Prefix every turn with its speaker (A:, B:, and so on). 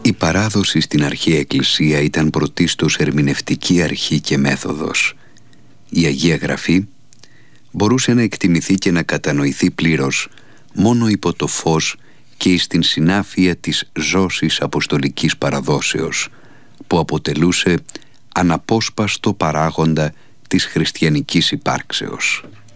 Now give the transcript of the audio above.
A: Η παράδοση στην αρχαία Εκκλησία ήταν πρωτίστως ερμηνευτική αρχή και μέθοδος. Η Αγία Γραφή μπορούσε να εκτιμηθεί και να κατανοηθεί πλήρως μόνο υπό το φως και εις την συνάφεια της ζώσης αποστολικής παραδόσεως, που αποτελούσε αναπόσπαστο παράγοντα της χριστιανικής υπάρξεως.